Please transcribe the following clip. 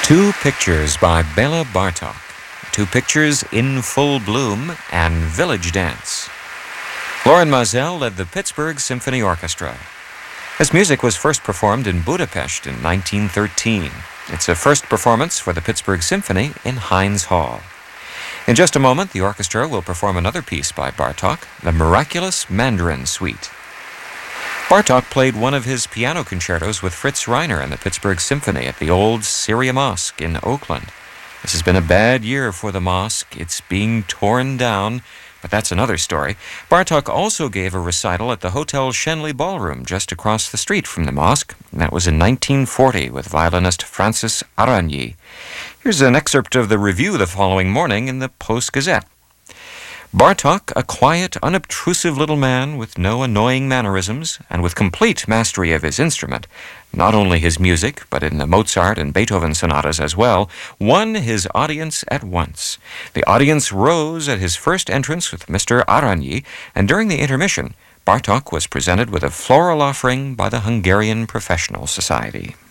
Two Pictures by Bela Bartok. Two Pictures, In Full Bloom, and Village Dance. Loren Maazel led the Pittsburgh Symphony Orchestra. This music was first performed in Budapest in 1913. It's a first performance for the Pittsburgh Symphony in Heinz Hall. In just a moment, the orchestra will perform another piece by Bartok, the Miraculous Mandarin Suite. Bartok played one of his piano concertos with Fritz Reiner and the Pittsburgh Symphony at the old Syria Mosque in Oakland. This has been a bad year for the mosque. It's being torn down, but that's another story. Bartok also gave a recital at the Hotel Schenley Ballroom just across the street from the mosque. And that was in 1940 with violinist Francis Aragny. Here's an excerpt of the review the following morning in the Post-Gazette. Bartok, a quiet, unobtrusive little man with no annoying mannerisms and with complete mastery of his instrument, not only his music, but in the Mozart and Beethoven sonatas as well, won his audience at once. The audience rose at his first entrance with Mr. Aragny, and during the intermission, Bartok was presented with a floral offering by the Hungarian Professional Society.